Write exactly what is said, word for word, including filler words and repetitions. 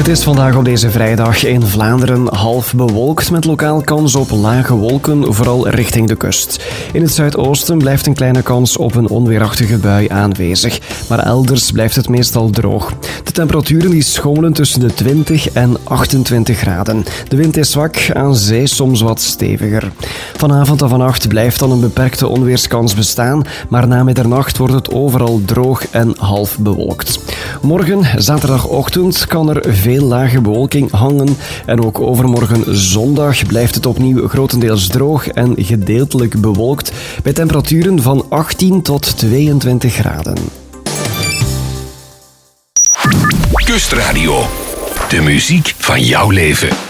Het is vandaag op deze vrijdag in Vlaanderen half bewolkt met lokaal kans op lage wolken, vooral richting de kust. In het zuidoosten blijft een kleine kans op een onweerachtige bui aanwezig, maar elders blijft het meestal droog. De temperaturen die schommelen tussen de twintig en achtentwintig graden. De wind is zwak, aan zee soms wat steviger. Vanavond en vannacht blijft dan een beperkte onweerskans bestaan, maar na middernacht wordt het overal droog en half bewolkt. Morgen, zaterdagochtend, kan er veel lage bewolking hangen en ook overmorgen zondag blijft het opnieuw grotendeels droog en gedeeltelijk bewolkt bij temperaturen van achttien tot tweeëntwintig graden. Kustradio, de muziek van jouw leven.